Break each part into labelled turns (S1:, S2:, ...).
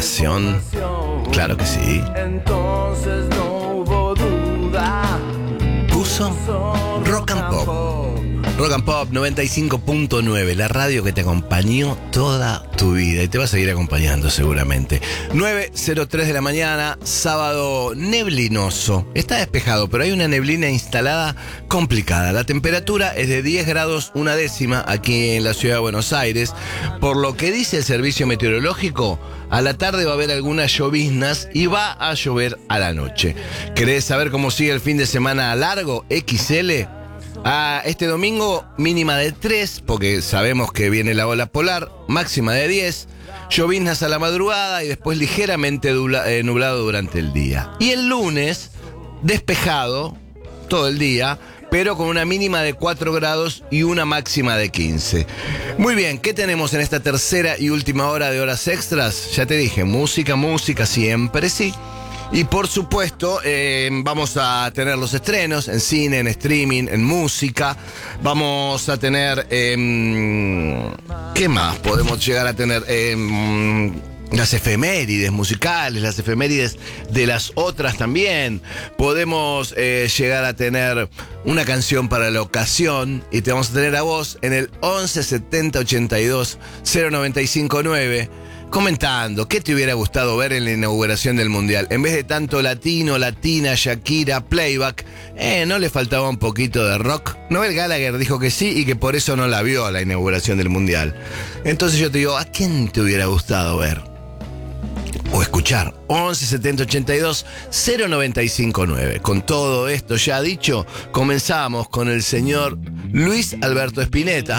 S1: información. Claro que sí.
S2: Entonces no hubo duda.
S1: Puso Rock and Pop. Rock and Pop 95.9, la radio que te acompañó toda tu vida y te va a seguir acompañando seguramente. 9:03 de la mañana, sábado neblinoso. Está despejado, pero hay una neblina instalada complicada. La temperatura es de 10 grados una décima aquí en la ciudad de Buenos Aires. Por lo que dice el servicio meteorológico, a la tarde va a haber algunas lloviznas y va a llover a la noche. ¿Querés saber cómo sigue el fin de semana largo? XL. Este domingo mínima de 3, porque sabemos que viene la ola polar, máxima de 10, lloviznas a la madrugada y después ligeramente nublado durante el día. Y el lunes, despejado todo el día, pero con una mínima de 4 grados y una máxima de 15. Muy bien, ¿qué tenemos en esta tercera y última hora de horas extras? Ya te dije, música, siempre sí. Y por supuesto, vamos a tener los estrenos en cine, en streaming, en música. Vamos a tener... ¿qué más podemos llegar a tener? Las efemérides musicales, las efemérides de las otras también. Podemos llegar a tener una canción para la ocasión y te vamos a tener a vos en el 11 70 82 0959 comentando qué te hubiera gustado ver en la inauguración del Mundial. En vez de tanto latino, latina, Shakira, playback, ¿no le faltaba un poquito de rock? Noel Gallagher dijo que sí y que por eso no la vio a la inauguración del Mundial. Entonces yo te digo, ¿a quién te hubiera gustado ver o escuchar? 11 70 82 0959. Con todo esto ya dicho, comenzamos con el señor Luis Alberto Spinetta.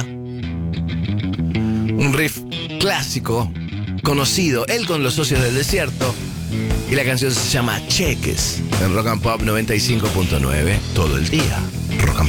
S1: Un riff clásico, conocido, él con Los Socios del Desierto, y la canción se llama Cheques en Rock and Pop 95.9 todo el día. Rock and